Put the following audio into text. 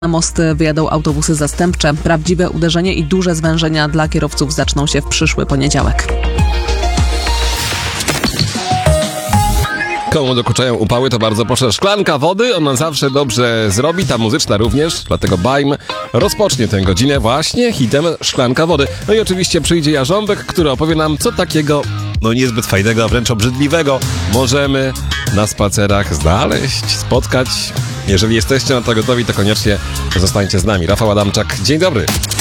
Na most wyjadą autobusy zastępcze. Prawdziwe uderzenie i duże zwężenia dla kierowców zaczną się w przyszły poniedziałek. Komu dokuczają upały, to bardzo proszę. Szklanka wody, ona zawsze dobrze zrobi, ta muzyczna również, dlatego Bajm rozpocznie tę godzinę właśnie hitem Szklanka wody. No i oczywiście przyjdzie Jarząbek, który opowie nam, co takiego, niezbyt fajnego, a wręcz obrzydliwego możemy na spacerach znaleźć, spotkać. Jeżeli jesteście na to gotowi, to koniecznie zostańcie z nami. Rafał Adamczak, dzień dobry.